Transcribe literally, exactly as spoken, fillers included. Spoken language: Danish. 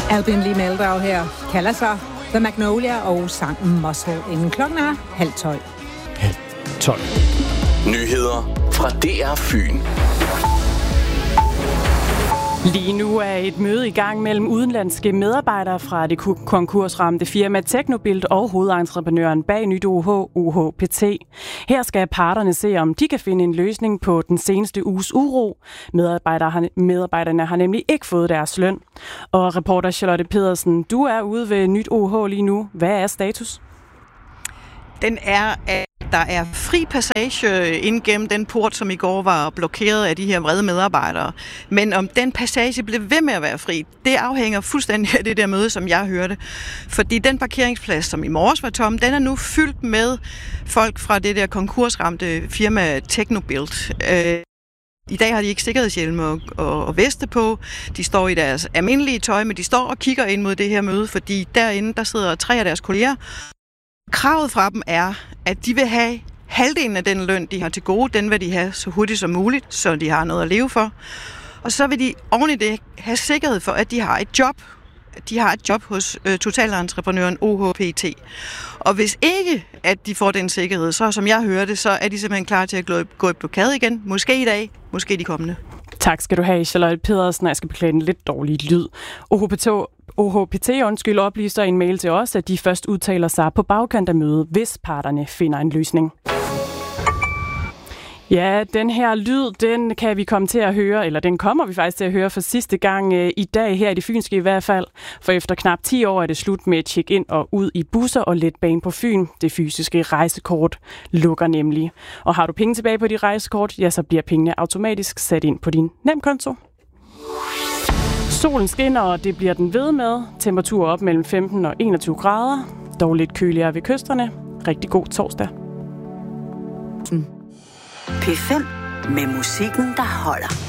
Albin Lee Meldau her kalder sig The Magnolia og sangen Muscle, inden klokken er halv tolv. Halv tolv. Nyheder fra D R Fyn. Lige nu er et møde i gang mellem udenlandske medarbejdere fra det konkursramte firma Teknobilt og hovedentreprenøren bag Nyt O H, O H P T. Her skal parterne se, om de kan finde en løsning på den seneste uges uro. Medarbejdere, medarbejderne har nemlig ikke fået deres løn. Og reporter Charlotte Pedersen, du er ude ved Nyt O H lige nu. Hvad er status? Den er, at der er fri passage ind gennem den port, som i går var blokeret af de her vrede medarbejdere. Men om den passage bliver ved med at være fri, det afhænger fuldstændig af det der møde, som jeg hørte. Fordi den parkeringsplads, som i morges var tom, den er nu fyldt med folk fra det der konkursramte firma Teknobilt. I dag har de ikke sikkerhedshjelme og, og, og veste på. De står i deres almindelige tøj, men de står og kigger ind mod det her møde, fordi derinde der sidder tre af deres kolleger. Kravet fra dem er, at de vil have halvdelen af den løn, de har til gode, den vil de have så hurtigt som muligt, så de har noget at leve for. Og så vil de oven i det have sikkerhed for, at de har et job. De har et job hos øh, totalentreprenøren O H P T. Og hvis ikke, at de får den sikkerhed, så som jeg hørte, så er de simpelthen klar til at gå i blokade igen. Måske i dag, måske de kommende. Tak skal du have, Charlotte Pedersen. Jeg skal beklage den lidt dårlige lyd. O H P T O H P T undskyld, oplyser i en mail til os, at de først udtaler sig på bagkant af mødet, hvis parterne finder en løsning. Ja, den her lyd, den kan vi komme til at høre, eller den kommer vi faktisk til at høre for sidste gang øh, i dag, her i det fynske i hvert fald. For efter knap ti år er det slut med at tjekke ind og ud i busser og letbane på Fyn. Det fysiske rejsekort lukker nemlig. Og har du penge tilbage på dit rejsekort, ja, så bliver pengene automatisk sat ind på din nemkonto. Solen skinner, og det bliver den ved med. Temperatur op mellem femten og enogtyve grader. Dog lidt køligere ved kysterne. Rigtig god torsdag. P fem med musikken, der holder.